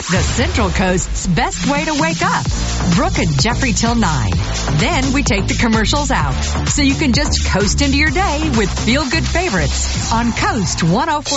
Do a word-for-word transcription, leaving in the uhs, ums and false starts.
the Central Coast's best way to wake up. Brooke and Jeffrey till nine. Then we take the commercials out, so you can just coast into your day with feel-good favorites on Coast one oh four.